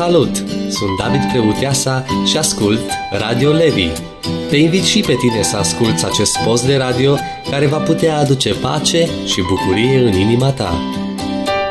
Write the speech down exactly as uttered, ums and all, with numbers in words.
Salut! Sunt David Creuteasa și ascult Radio Levi. Te invit și pe tine să asculți acest post de radio care va putea aduce pace și bucurie în inima ta.